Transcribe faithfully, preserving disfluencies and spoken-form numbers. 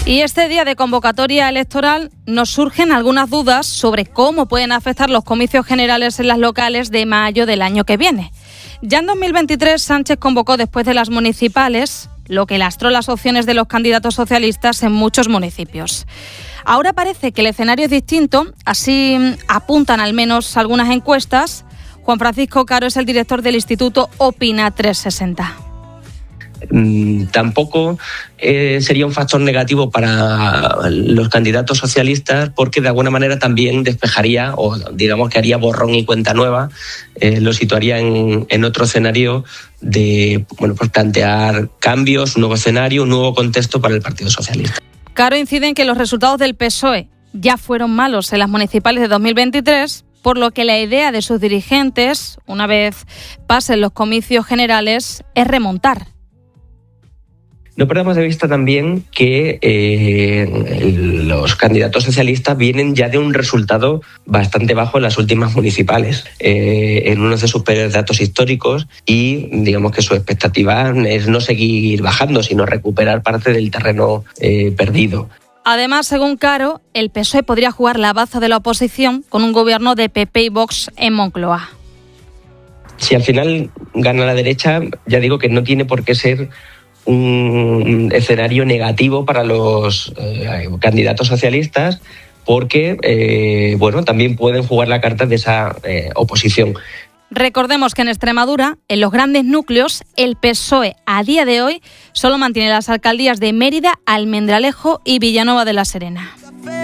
Y este día de convocatoria electoral nos surgen algunas dudas sobre cómo pueden afectar los comicios generales en las locales de mayo del año que viene. Ya en dos mil veintitrés Sánchez convocó después de las municipales, lo que lastró las opciones de los candidatos socialistas en muchos municipios. Ahora parece que el escenario es distinto, así apuntan al menos algunas encuestas. Juan Francisco Caro es el director del Instituto Opina trescientos sesenta. Mm, tampoco eh, sería un factor negativo para los candidatos socialistas, porque de alguna manera también despejaría, o digamos que haría borrón y cuenta nueva, eh, lo situaría en, en otro escenario de bueno, pues plantear cambios, un nuevo escenario, un nuevo contexto para el Partido Socialista. Caro incide en que los resultados del P S O E ya fueron malos en las municipales de dos mil veintitrés, por lo que la idea de sus dirigentes, una vez pasen los comicios generales, es remontar. No perdamos de vista también que eh, los candidatos socialistas vienen ya de un resultado bastante bajo en las últimas municipales, eh, en uno de sus peores datos históricos, y digamos que su expectativa es no seguir bajando, sino recuperar parte del terreno eh, perdido. Además, según Caro, el P S O E podría jugar la baza de la oposición con un gobierno de P P y Vox en Moncloa. Si al final gana la derecha, ya digo que no tiene por qué ser un escenario negativo para los eh, candidatos socialistas, porque eh, bueno, también pueden jugar la carta de esa eh, oposición. Recordemos que en Extremadura, en los grandes núcleos, el P S O E a día de hoy solo mantiene las alcaldías de Mérida, Almendralejo y Villanueva de la Serena.